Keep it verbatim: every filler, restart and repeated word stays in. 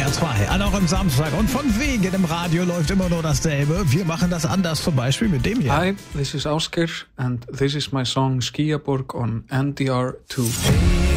R zwei, an eurem Samstag. Und von wegen im Radio läuft immer nur dasselbe. Wir machen das anders, zum Beispiel mit dem hier. Hi, this is Oscar and this is my song Skiaborg on N D R two.